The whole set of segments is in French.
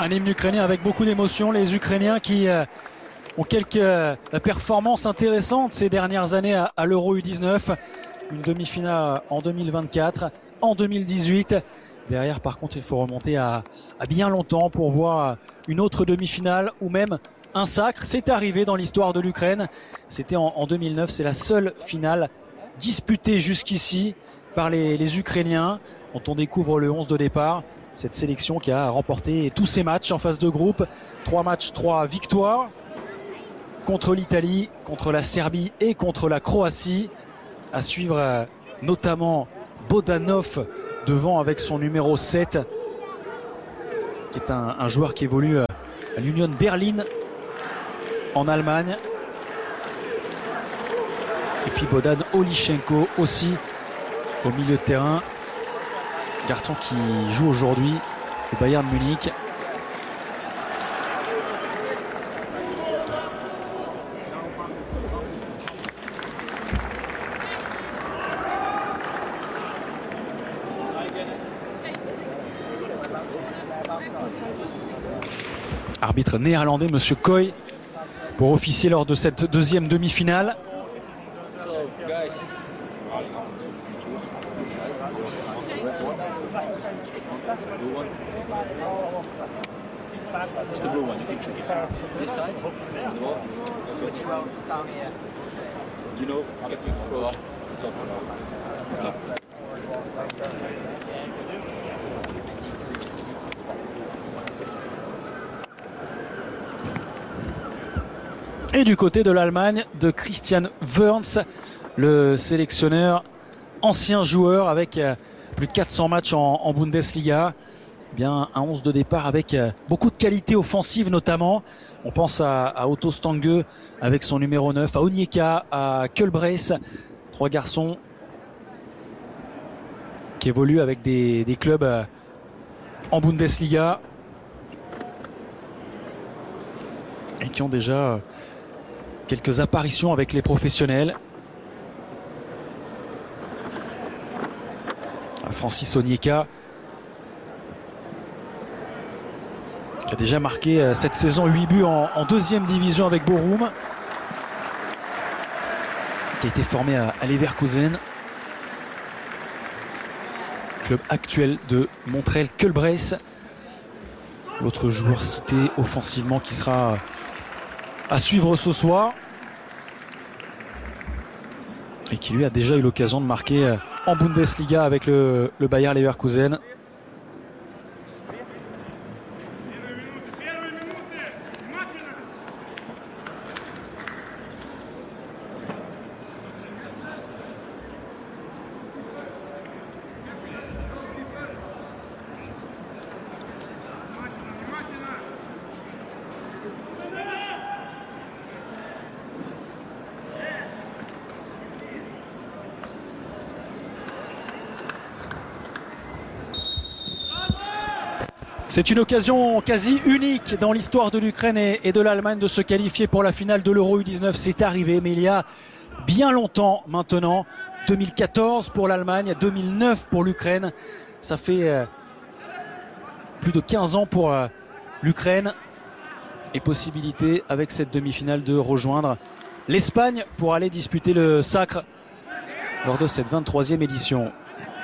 Un hymne ukrainien avec beaucoup d'émotion. Les Ukrainiens qui ont quelques performances intéressantes ces dernières années à l'Euro U19. Une demi-finale en 2024, en 2018. Derrière, par contre, il faut remonter à bien longtemps pour voir une autre demi-finale ou même un sacre. C'est arrivé dans l'histoire de l'Ukraine. C'était en 2009. C'est la seule finale disputée jusqu'ici par les Ukrainiens, dont on découvre le 11 de départ. Cette sélection qui a remporté tous ses matchs en phase de groupe. 3 matchs, 3 victoires contre l'Italie, contre la Serbie et contre la Croatie. À suivre notamment Bodanov devant avec son numéro 7, qui est un joueur qui évolue à l'Union Berlin en Allemagne. Et puis Bodan Olichenko aussi au milieu de terrain. Garçon qui joue aujourd'hui au Bayern Munich. Arbitre néerlandais, Monsieur Koy, pour officier lors de cette deuxième demi-finale. Et du côté de l'Allemagne, de Christian Wörns, le sélectionneur, ancien joueur avec plus de 400 matchs en Bundesliga. Eh bien, un 11 de départ avec beaucoup de qualité offensive notamment. On pense à Otto Stange avec son numéro 9, à Onyeka, à Kölbreis. 3 garçons qui évoluent avec des clubs en Bundesliga et qui ont déjà quelques apparitions avec les professionnels. Francis Onyeka, qui a déjà marqué cette saison 8 buts en deuxième division avec Bochum, qui a été formé à Leverkusen, club actuel de Montréal Kölbreis. L'autre joueur cité offensivement qui sera à suivre ce soir et qui lui a déjà eu l'occasion de marquer en Bundesliga avec le Bayer Leverkusen. C'est une occasion quasi unique dans l'histoire de l'Ukraine et de l'Allemagne de se qualifier pour la finale de l'Euro U19. C'est arrivé, mais il y a bien longtemps maintenant. 2014 pour l'Allemagne, 2009 pour l'Ukraine. Ça fait plus de 15 ans pour l'Ukraine. Et possibilité avec cette demi-finale de rejoindre l'Espagne pour aller disputer le sacre lors de cette 23e édition.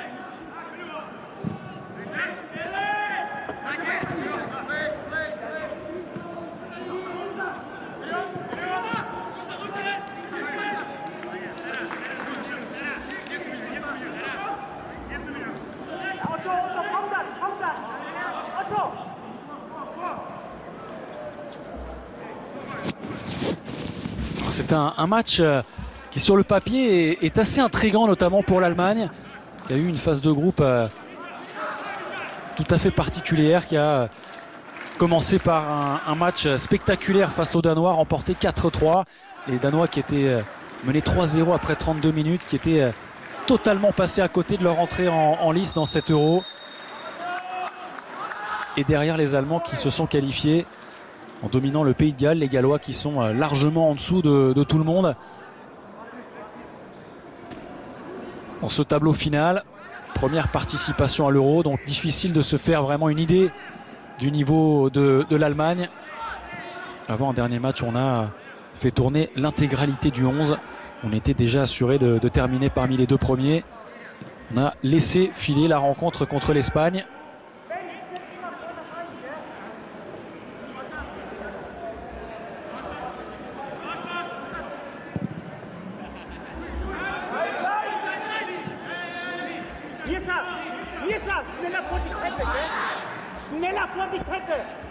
C'est un match qui sur le papier est assez intriguant, notamment pour l'Allemagne. Il y a eu une phase de groupe tout à fait particulière qui a commencé par un match spectaculaire face aux Danois, remporté 4-3. Les Danois qui étaient menés 3-0 après 32 minutes, qui étaient totalement passés à côté de leur entrée en lice dans cet Euro. Et derrière les Allemands qui se sont qualifiés en dominant le Pays de Galles, les Gallois qui sont largement en dessous de tout le monde. Dans ce tableau final, première participation à l'Euro, donc difficile de se faire vraiment une idée du niveau de l'Allemagne. Avant un dernier match, on a fait tourner l'intégralité du 11. On était déjà assuré de terminer parmi les 2 premiers. On a laissé filer la rencontre contre l'Espagne. Schneller vor die Kette! Schneller vor die Kette!